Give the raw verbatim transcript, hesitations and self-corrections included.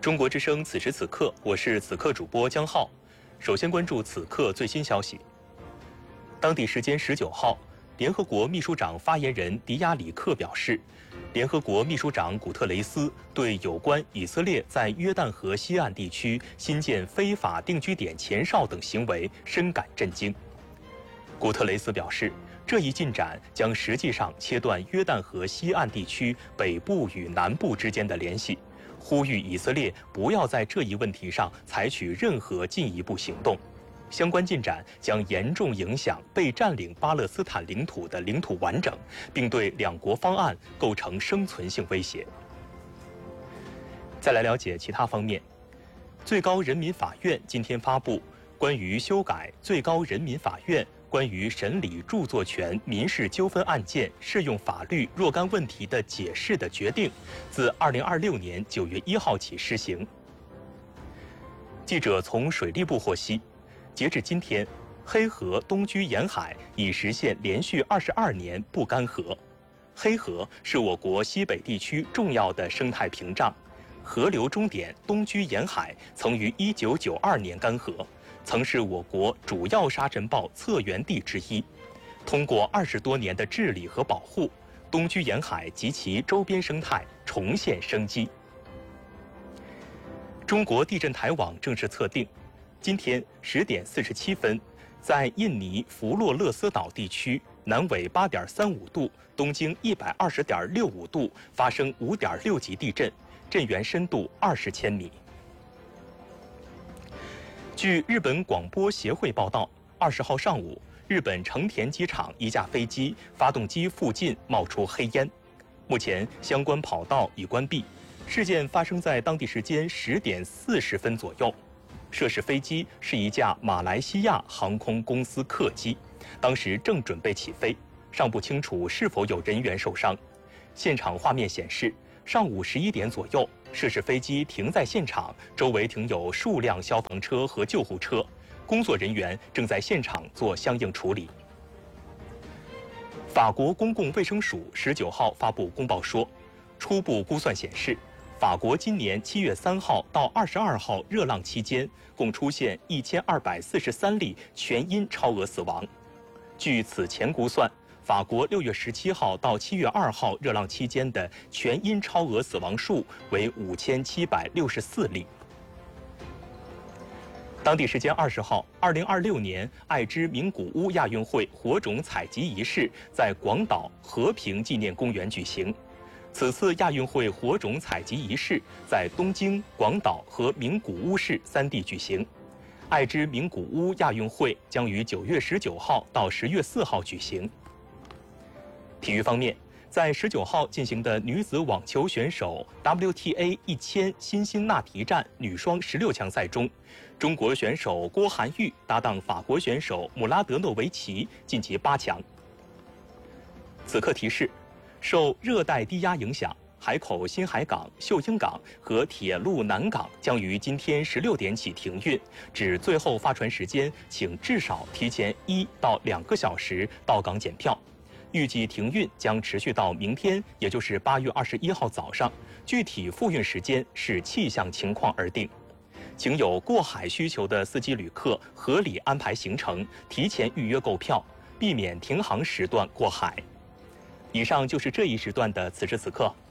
中国之声此时此刻，我是此刻主播江浩。首先关注此刻最新消息。当地时间十九号，联合国秘书长发言人迪亚里克表示，联合国秘书长古特雷斯对有关以色列在约旦河西岸地区新建非法定居点前哨等行为深感震惊。古特雷斯表示，这一进展将实际上切断约旦河西岸地区北部与南部之间的联系，呼吁以色列不要在这一问题上采取任何进一步行动。相关进展将严重影响被占领巴勒斯坦领土的领土完整，并对两国方案构成生存性威胁。再来了解其他方面，最高人民法院今天发布关于修改最高人民法院关于审理著作权民事纠纷案件适用法律若干问题的解释的决定，自二零二六年九月一号起施行。记者从水利部获悉，截至今天，黑河东居沿海已实现连续二十二年不干涸。黑河是我国西北地区重要的生态屏障，河流终点东居沿海曾于一九九二年干涸，曾是我国主要沙尘暴策源地之一。通过二十多年的治理和保护，东居沿海及其周边生态重现生机。中国地震台网正式测定，今天十点四十七分，在印尼弗洛勒斯岛地区南纬八点三五度、东经一百二十点六五度发生五点六级地震，震源深度二十千米。据日本广播协会报道，二十号上午，日本成田机场一架飞机发动机附近冒出黑烟，目前相关跑道已关闭。事件发生在当地时间十点四十分左右。涉事飞机是一架马来西亚航空公司客机，当时正准备起飞，尚不清楚是否有人员受伤。现场画面显示，上午十一点左右，涉事飞机停在现场，周围停有数辆消防车和救护车，工作人员正在现场做相应处理。法国公共卫生署十九号发布公报说，初步估算显示，法国今年七月三号到二十二号热浪期间，共出现一千二百四十三例全因超额死亡。据此前估算，法国六月十七号到七月二号热浪期间的全因超额死亡数为五千七百六十四例。当地时间二十号，二零二六年爱知名古屋亚运会火种采集仪式在广岛和平纪念公园举行。此次亚运会火种采集仪式在东京、广岛和名古屋市三地举行。爱知名古屋亚运会将于九月十九号到十月四号举行。体育方面，在十九号进行的女子网球选手 W T A 一千辛辛那提站女双十六强赛中，中国选手郭涵玉搭档法国选手姆拉德诺维奇晋级八强。此刻提示，受热带低压影响，海口新海港、秀英港和铁路南港将于今天十六点起停运，指最后发船时间，请至少提前一到两个小时到港检票。预计停运将持续到明天，也就是八月二十一号早上，具体复运时间视气象情况而定。请有过海需求的司机旅客合理安排行程，提前预约购票，避免停航时段过海。以上就是这一时段的此时此刻。